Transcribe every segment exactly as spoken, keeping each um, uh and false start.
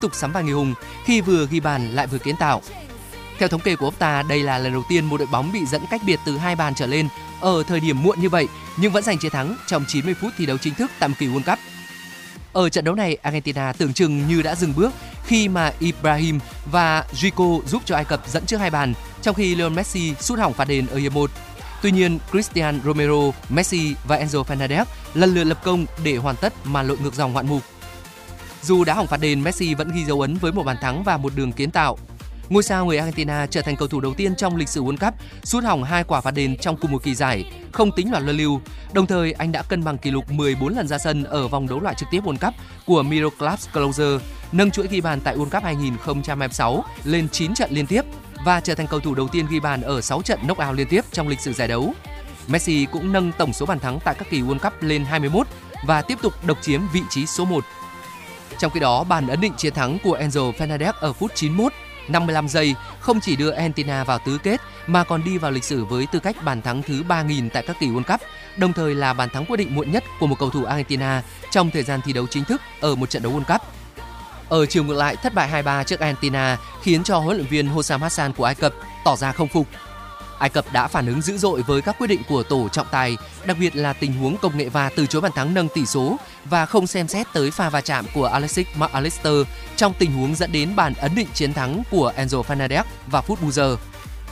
tục sắm vai người hùng khi vừa ghi bàn lại vừa kiến tạo. Theo thống kê của Opta, đây là lần đầu tiên một đội bóng bị dẫn cách biệt từ hai bàn trở lên ở thời điểm muộn như vậy, nhưng vẫn giành chiến thắng trong chín mươi phút thi đấu chính thức tại một kỳ World Cup. Ở trận đấu này, Argentina tưởng chừng như đã dừng bước khi mà Ibrahim và Zico giúp cho Ai Cập dẫn trước hai bàn, trong khi Lionel Messi sút hỏng phạt đền ở hiệp một. Tuy nhiên, Cristiano Romero, Messi và Enzo Fernandez lần lượt lập công để hoàn tất màn lội ngược dòng ngoạn mục. Dù đã hỏng phạt đền, Messi vẫn ghi dấu ấn với một bàn thắng và một đường kiến tạo. Ngôi sao người Argentina trở thành cầu thủ đầu tiên trong lịch sử World Cup sút hỏng hai quả phạt đền trong cùng một kỳ giải, không tính loạt luân lưu. Đồng thời, anh đã cân bằng kỷ lục mười bốn lần ra sân ở vòng đấu loại trực tiếp World Cup của Miroslav Klose, nâng chuỗi ghi bàn tại World Cup hai không hai sáu lên chín trận liên tiếp và trở thành cầu thủ đầu tiên ghi bàn ở sáu trận knock-out liên tiếp trong lịch sử giải đấu. Messi cũng nâng tổng số bàn thắng tại các kỳ World Cup lên hai mươi mốt và tiếp tục độc chiếm vị trí số một. Trong khi đó, bàn ấn định chiến thắng của Enzo Fernandez ở phút chín mươi mốt, năm mươi lăm giây không chỉ đưa Argentina vào tứ kết mà còn đi vào lịch sử với tư cách bàn thắng thứ ba nghìn tại các kỳ World Cup, đồng thời là bàn thắng quyết định muộn nhất của một cầu thủ Argentina trong thời gian thi đấu chính thức ở một trận đấu World Cup. Ở chiều ngược lại, thất bại hai ba trước Argentina khiến cho huấn luyện viên Hossam Hassan của Ai Cập tỏ ra không phục. Ai Cập đã phản ứng dữ dội với các quyết định của tổ trọng tài, đặc biệt là tình huống công nghệ va từ chối bàn thắng nâng tỷ số và không xem xét tới pha va chạm của Alexis Mac Allister trong tình huống dẫn đến bàn ấn định chiến thắng của Enzo Fernandez vào phút bù giờ.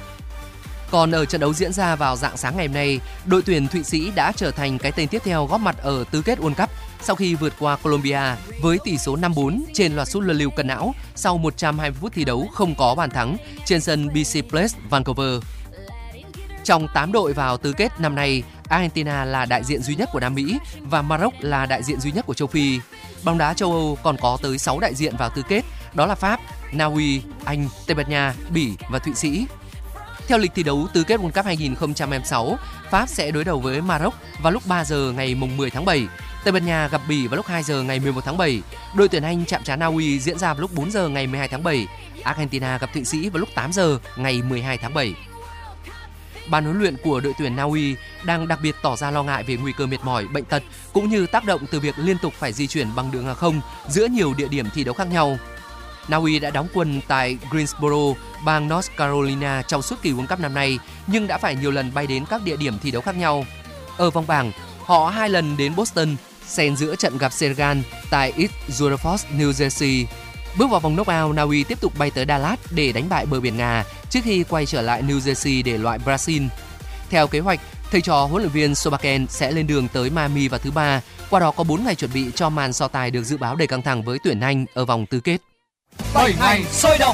Còn ở trận đấu diễn ra vào rạng sáng ngày hôm nay, đội tuyển Thụy Sĩ đã trở thành cái tên tiếp theo góp mặt ở tứ kết World Cup sau khi vượt qua Colombia với tỷ số năm bốn trên loạt sút luân lưu cân não sau một trăm hai mươi phút thi đấu không có bàn thắng trên sân bê xê Place Vancouver. Trong tám đội vào tứ kết năm nay, Argentina là đại diện duy nhất của Nam Mỹ và Maroc là đại diện duy nhất của châu Phi. Bóng đá châu Âu còn có tới sáu đại diện vào tứ kết, đó là Pháp, Na Uy, Anh, Tây Ban Nha, Bỉ và Thụy Sĩ. Theo lịch thi đấu tứ kết World Cup hai không hai sáu, Pháp sẽ đối đầu với Maroc vào lúc ba giờ ngày mười tháng bảy, Tây Ban Nha gặp Bỉ vào lúc hai giờ ngày mười một tháng bảy, đội tuyển Anh chạm trán Na Uy diễn ra vào lúc bốn giờ ngày mười hai tháng bảy, Argentina gặp Thụy Sĩ vào lúc tám giờ ngày mười hai tháng bảy. Ban huấn luyện của đội tuyển Na Uy đang đặc biệt tỏ ra lo ngại về nguy cơ mệt mỏi, bệnh tật cũng như tác động từ việc liên tục phải di chuyển bằng đường hàng không giữa nhiều địa điểm thi đấu khác nhau. Na Uy đã đóng quân tại Greensboro, bang North Carolina trong suốt kỳ World Cup năm nay, nhưng đã phải nhiều lần bay đến các địa điểm thi đấu khác nhau. Ở vòng bảng, họ hai lần đến Boston, xen giữa trận gặp Senegal tại East Rutherford, New Jersey. Bước vào vòng knock-out, Na Uy tiếp tục bay tới Dallas để đánh bại bờ biển Nga trước khi quay trở lại New Jersey để loại Brazil. Theo kế hoạch, thầy trò huấn luyện viên Sobaken sẽ lên đường tới Miami vào thứ ba, qua đó có bốn ngày chuẩn bị cho màn so tài được dự báo đầy căng thẳng với tuyển Anh ở vòng tứ kết. bảy ngày sôi động.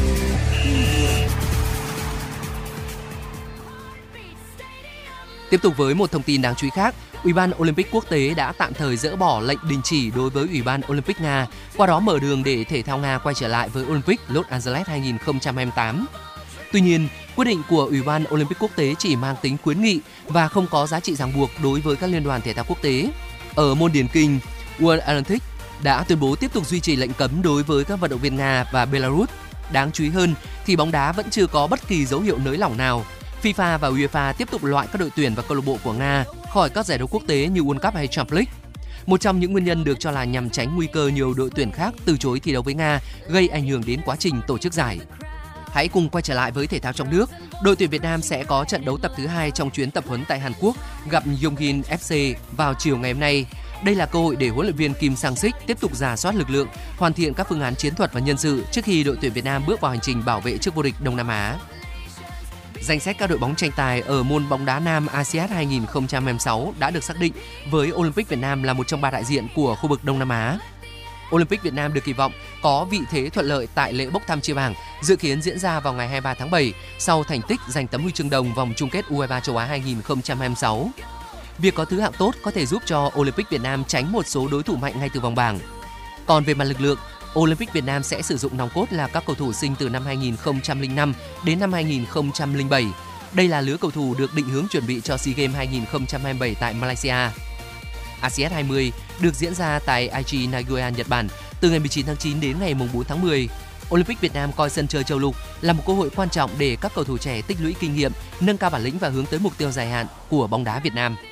Tiếp tục với một thông tin đáng chú ý khác, Ủy ban Olympic quốc tế đã tạm thời dỡ bỏ lệnh đình chỉ đối với Ủy ban Olympic Nga, qua đó mở đường để thể thao Nga quay trở lại với Olympic Los Angeles hai không hai tám. Tuy nhiên, quyết định của Ủy ban Olympic quốc tế chỉ mang tính khuyến nghị và không có giá trị ràng buộc đối với các liên đoàn thể thao quốc tế. Ở môn điền kinh, World Athletics đã tuyên bố tiếp tục duy trì lệnh cấm đối với các vận động viên Nga và Belarus. Đáng chú ý hơn thì bóng đá vẫn chưa có bất kỳ dấu hiệu nới lỏng nào. FIFA và UEFA tiếp tục loại các đội tuyển và câu lạc bộ của Nga khỏi các giải đấu quốc tế như World Cup hay Champions League. Một trong những nguyên nhân được cho là nhằm tránh nguy cơ nhiều đội tuyển khác từ chối thi đấu với Nga, gây ảnh hưởng đến quá trình tổ chức giải. Hãy cùng quay trở lại với thể thao trong nước. Đội tuyển Việt Nam sẽ có trận đấu tập thứ hai trong chuyến tập huấn tại Hàn Quốc gặp Yongin ép xê vào chiều ngày hôm nay. Đây là cơ hội để huấn luyện viên Kim Sang-sik tiếp tục rà soát lực lượng, hoàn thiện các phương án chiến thuật và nhân sự trước khi đội tuyển Việt Nam bước vào hành trình bảo vệ chức vô địch Đông Nam Á. Danh sách các đội bóng tranh tài ở môn bóng đá nam a si át hai không hai sáu đã được xác định với Olympic Việt Nam là một trong ba đại diện của khu vực Đông Nam Á. Olympic Việt Nam được kỳ vọng có vị thế thuận lợi tại lễ bốc thăm chia bảng, dự kiến diễn ra vào ngày hai mươi ba tháng bảy sau thành tích giành tấm huy chương đồng vòng chung kết u hai ba châu Á hai không hai sáu. Việc có thứ hạng tốt có thể giúp cho Olympic Việt Nam tránh một số đối thủ mạnh ngay từ vòng bảng. Còn về mặt lực lượng, Olympic Việt Nam sẽ sử dụng nòng cốt là các cầu thủ sinh từ năm hai không không năm đến năm hai không không bảy. Đây là lứa cầu thủ được định hướng chuẩn bị cho SEA Games hai không hai bảy tại Malaysia. a si át hai mươi được diễn ra tại Aichi Nagoya, Nhật Bản từ ngày mười chín tháng chín đến ngày bốn tháng mười. Olympic Việt Nam coi sân chơi châu lục là một cơ hội quan trọng để các cầu thủ trẻ tích lũy kinh nghiệm, nâng cao bản lĩnh và hướng tới mục tiêu dài hạn của bóng đá Việt Nam.